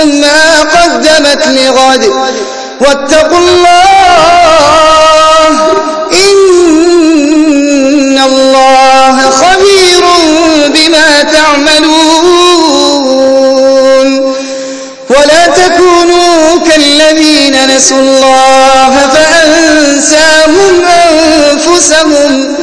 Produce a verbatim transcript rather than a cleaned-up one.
ما قدمت لغد واتقوا الله إن الله خبير بما تعملون ولا تكونوا كالذين نسوا الله فأنساهم أنفسهم